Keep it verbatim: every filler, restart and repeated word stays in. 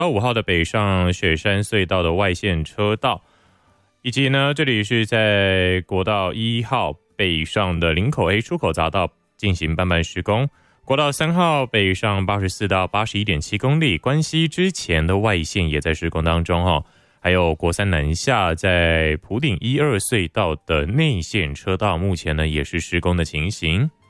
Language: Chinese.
五号的北上雪山隧道的外线车道，以及呢，这里是在国道一号北上的林口 A 出口匝道进行半半施工，国道三号北上八十四到八十一点七公里，关西之前的外线也在施工当中哦。还有国三南下在埔顶一二隧道的内线车道，目前呢也是施工的情形。